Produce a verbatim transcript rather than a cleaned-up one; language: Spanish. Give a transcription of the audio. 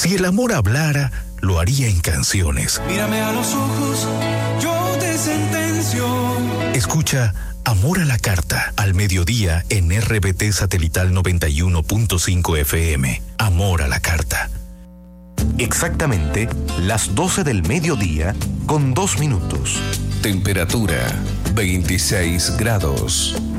Si el amor hablara, lo haría en canciones. Mírame a los ojos, yo te sentencio. Escucha Amor a la Carta, al mediodía en R B T Satelital noventa y uno punto cinco F M. Amor a la Carta. Exactamente las doce del mediodía con dos minutos. Temperatura veintiséis grados.